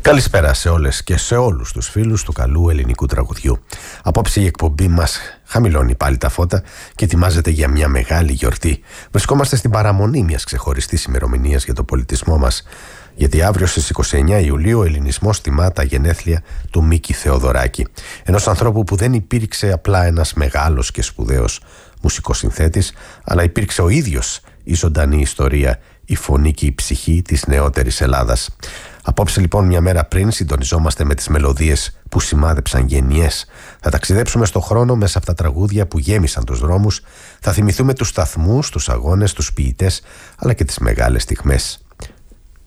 Καλησπέρα σε όλες και σε όλους τους φίλους του καλού ελληνικού τραγουδιού. Απόψε η εκπομπή μας χαμηλώνει πάλι τα φώτα και ετοιμάζεται για μια μεγάλη γιορτή. Βρισκόμαστε στην παραμονή μιας ξεχωριστής ημερομηνίας για τον πολιτισμό μας. Γιατί αύριο στις 29 Ιουλίου ο ελληνισμός τιμά τα γενέθλια του Μίκη Θεοδωράκη. Ενός ανθρώπου που δεν υπήρξε απλά ένας μεγάλος και σπουδαίος μουσικός συνθέτης, αλλά υπήρξε ο ίδιος η ζωντανή ιστορία, η φωνή και η ψυχή της νεότερης Ελλάδας. Απόψε λοιπόν, μια μέρα πριν, συντονιζόμαστε με τις μελωδίες που σημάδεψαν γενιές. Θα ταξιδέψουμε στο χρόνο μέσα από τα τραγούδια που γέμισαν τους δρόμους. Θα θυμηθούμε τους σταθμούς, τους αγώνες, τους ποιητές, αλλά και τις μεγάλες στιγμές.